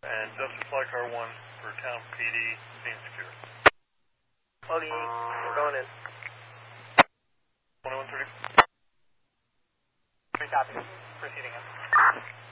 And just supply car 1 for town PD, being secure. Augie, we're going in. 2130. Copy. Proceeding in.